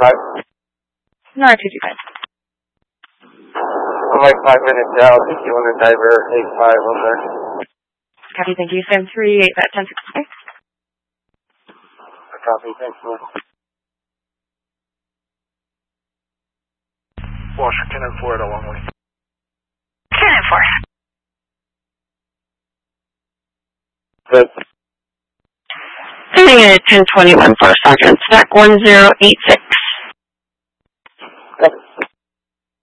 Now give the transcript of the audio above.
No, 225. I'm like 5 minutes out. If you want to divert 85 over. Copy, thank you. 738 at 1065. Copy, thanks, man. Washington and Florida, long way. 10 and 4. Good. Sending in at 1021 for Sergeant, stack 1086.